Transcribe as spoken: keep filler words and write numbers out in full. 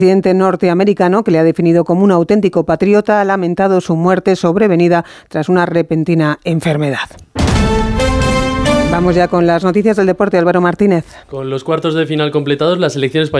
El presidente norteamericano, que le ha definido como un auténtico patriota, ha lamentado su muerte sobrevenida tras una repentina enfermedad. Vamos ya con las noticias del deporte, Álvaro Martínez. Con los cuartos de final completados, la selección española